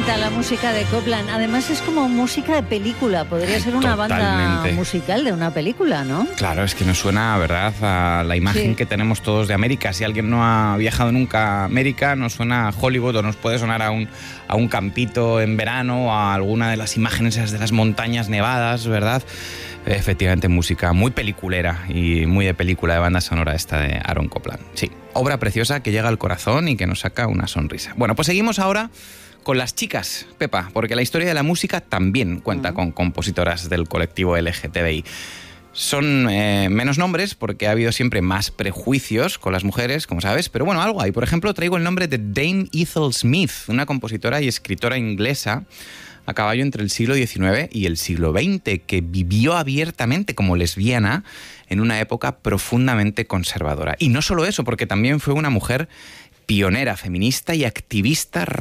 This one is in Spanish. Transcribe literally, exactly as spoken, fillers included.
encanta la música de Copland. Además es como música de película. Podría ser una Totalmente. banda musical de una película, ¿no? Claro, es que nos suena, ¿verdad?, a la imagen Sí. que tenemos todos de América. Si alguien no ha viajado nunca a América, nos suena a Hollywood o nos puede sonar a un, a un campito en verano o a alguna de las imágenes esas de las montañas nevadas, ¿verdad? Efectivamente, música muy peliculera y muy de película, de banda sonora esta de Aaron Copland. Sí, obra preciosa que llega al corazón y que nos saca una sonrisa. Bueno, pues seguimos ahora con las chicas, Pepa, porque la historia de la música también cuenta uh-huh. con compositoras del colectivo L G T B I. Son eh, menos nombres porque ha habido siempre más prejuicios con las mujeres, como sabes, pero bueno, algo hay. Por ejemplo, traigo el nombre de Dame Ethel Smith, una compositora y escritora inglesa a caballo entre el siglo diecinueve y el siglo veinte, que vivió abiertamente como lesbiana en una época profundamente conservadora. Y no solo eso, porque también fue una mujer pionera, feminista y activista